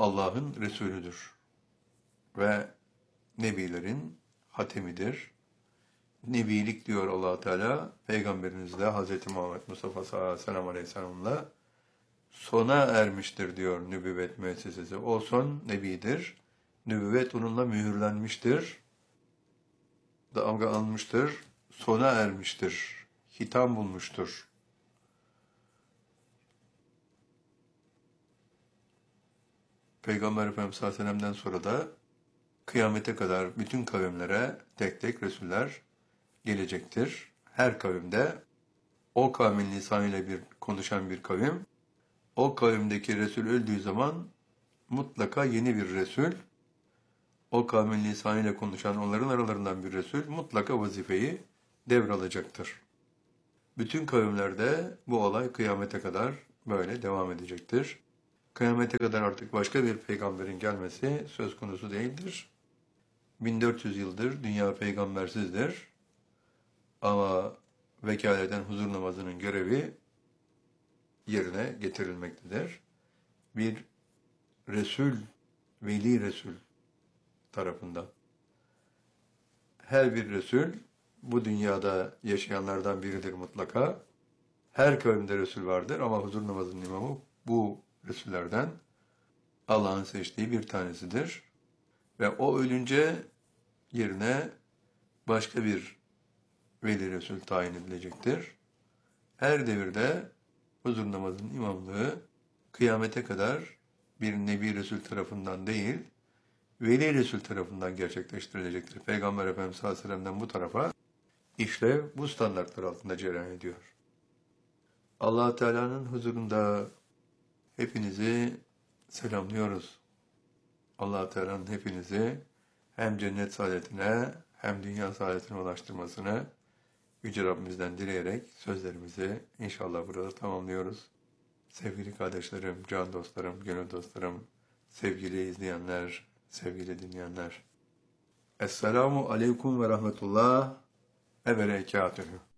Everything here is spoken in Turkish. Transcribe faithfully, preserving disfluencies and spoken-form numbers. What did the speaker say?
Allah'ın Resulüdür ve Nebilerin hatemidir. Nebilik diyor Allah Teala, Peygamberimizle Hz. Muhammed Mustafa sallallahu aleyhi ve sellem'le sona ermiştir diyor nübüvvet müessesesi. O son Nebidir. Nübüvvet onunla mühürlenmiştir. Damga almıştır. Sona ermiştir. Hitam bulmuştur. Peygamber Efendimiz sallallahu aleyhi ve sellem'den sonra da kıyamete kadar bütün kavimlere tek tek Resuller gelecektir. Her kavimde o kavmin lisanıyla bir konuşan bir kavim, o kavimdeki Resul öldüğü zaman mutlaka yeni bir Resul, o kavmin lisanıyla konuşan onların aralarından bir Resul mutlaka vazifeyi devralacaktır. Bütün kavimlerde bu olay kıyamete kadar böyle devam edecektir. Kıyamete kadar artık başka bir peygamberin gelmesi söz konusu değildir. bin dört yüz yıldır dünya peygambersizdir. Ama vekaleten huzur namazının görevi yerine getirilmektedir. Bir Resul, Veli Resul tarafından. Her bir Resul bu dünyada yaşayanlardan biridir mutlaka. Her kavimde Resul vardır ama huzur namazının imamı bu Resullerden Allah'ın seçtiği bir tanesidir. Ve o ölünce yerine başka bir Veli Resul tayin edilecektir. Her devirde huzur namazının imamlığı kıyamete kadar bir Nebi Resul tarafından değil, Veli Resul tarafından gerçekleştirilecektir. Peygamber Efendimiz sallallahu aleyhi ve sellem'den bu tarafa işlev bu standartlar altında cereyan ediyor. Allah Teala'nın huzurunda hepinizi selamlıyoruz. Allah Teala'nın hepinizi hem cennet saadetine hem dünya saadetine ulaştırmasını Yüce Rabbimizden dileyerek sözlerimizi inşallah burada tamamlıyoruz. Sevgili kardeşlerim, can dostlarım, gönül dostlarım, sevgili izleyenler, sevgili dinleyenler. Esselamu aleyküm ve rahmetullah ve berekatühü.